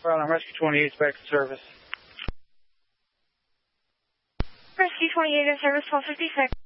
Rhode Island Rescue 28 is back in service. Rescue 28 in service, 1256.